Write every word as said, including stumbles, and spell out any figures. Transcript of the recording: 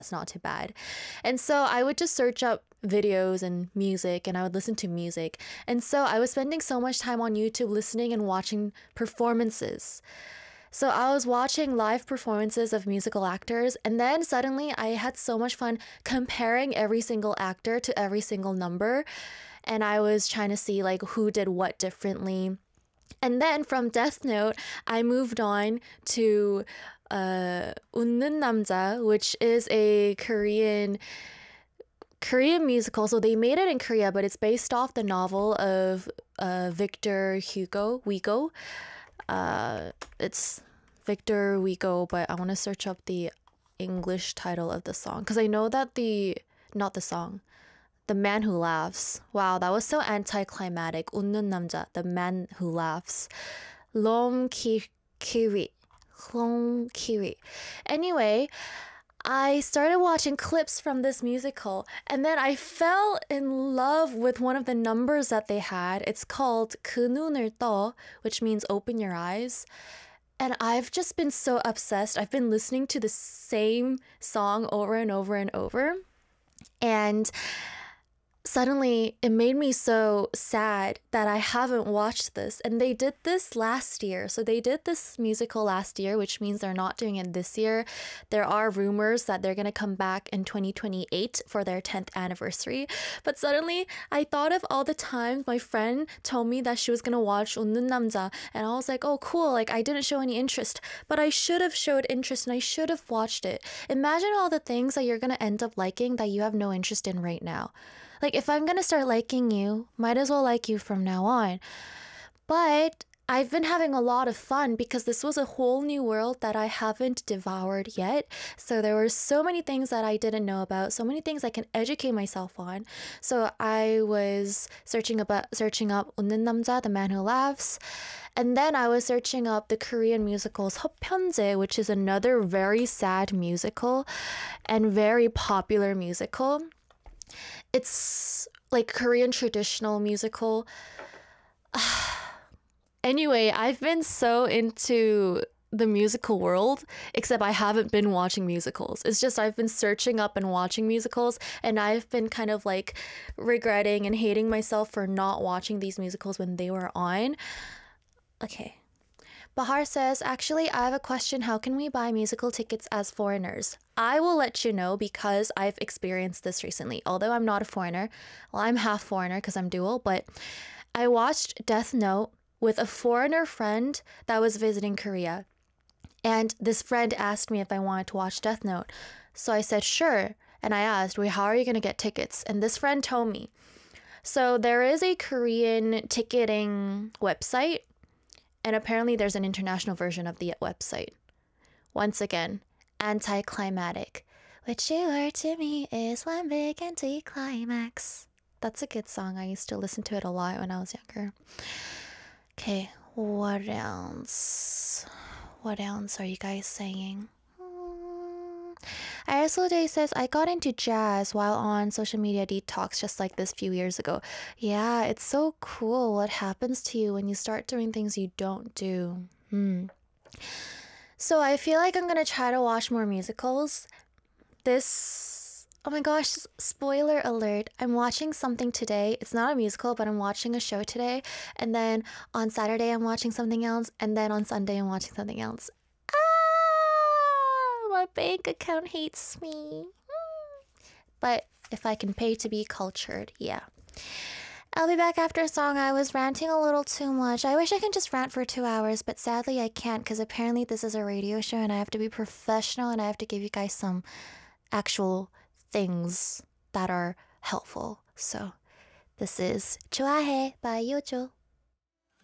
That's not too bad. And so I would just search up videos and music and I would listen to music. And so I was spending so much time on YouTube listening and watching performances. So I was watching live performances of musical actors, and then suddenly I had so much fun comparing every single actor to every single number. And I was trying to see like who did what differently. And then from Death Note, I moved on to uh, 웃는 남자, which is a Korean Korean musical. So they made it in Korea, but it's based off the novel of uh, Victor Hugo, Hugo. Uh, it's Victor Hugo, but I want to search up the English title of the song because I know that the, not the song, The Man Who Laughs. Wow, that was so anticlimactic. 웃는 남자, The Man Who Laughs. Lom Ki Kiri. Lom Kiri. Anyway, I started watching clips from this musical and then I fell in love with one of the numbers that they had. It's called 그 눈을 떠, which means open your eyes. And I've just been so obsessed. I've been listening to the same song over and over and over. And suddenly it made me so sad that I haven't watched this. And they did this last year. So they did this musical last year, which means they're not doing it this year. There are rumors that they're going to come back in twenty twenty-eight for their tenth anniversary. But suddenly I thought of all the times my friend told me that she was going to watch 웃는 남자. And I was like, oh, cool. Like I didn't show any interest, but I should have showed interest and I should have watched it. Imagine all the things that you're going to end up liking that you have no interest in right now. Like, if I'm gonna start liking you, might as well like you from now on. But I've been having a lot of fun because this was a whole new world that I haven't devoured yet. So there were so many things that I didn't know about, so many things I can educate myself on. So I was searching about searching up 웃는 남자, The Man Who Laughs. And then I was searching up the Korean musicals 서편제, which is another very sad musical and very popular musical. It's like Korean traditional musical. Anyway, I've been so into the musical world, except I haven't been watching musicals. It's just I've been searching up and watching musicals, and I've been kind of like regretting and hating myself for not watching these musicals when they were on. Okay. Bahar says, actually, I have a question. How can we buy musical tickets as foreigners? I will let you know because I've experienced this recently. Although I'm not a foreigner. Well, I'm half foreigner because I'm dual, but I watched Death Note with a foreigner friend that was visiting Korea. And this friend asked me if I wanted to watch Death Note. So I said, sure. And I asked, well, how are you going to get tickets? And this friend told me. So there is a Korean ticketing website. And apparently there's an international version of the website. Once again, anticlimactic. What you are to me is one big anticlimax. That's a good song. I used to listen to it a lot when I was younger. Okay, what else? What else are you guys saying? Aristotle says, I got into jazz while on social media detox just like this few years ago. Yeah, it's so cool what happens to you when you start doing things you don't do. Hmm. So I feel like I'm gonna try to watch more musicals. This, oh my gosh, spoiler alert. I'm watching something today. It's not a musical, but I'm watching a show today. And then on Saturday, I'm watching something else. And then on Sunday, I'm watching something else. My bank account hates me. But if I can pay to be cultured, yeah. I'll be back after a song. I was ranting a little too much. I wish I could just rant for two hours, but sadly I can't because apparently this is a radio show and I have to be professional and I have to give you guys some actual things that are helpful. So this is 좋아해 by Yojo.